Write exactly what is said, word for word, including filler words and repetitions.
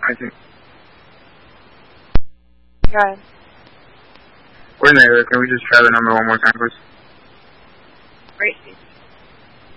I think. Go ahead. Coordinator, can we just try the number one more time, please? Great.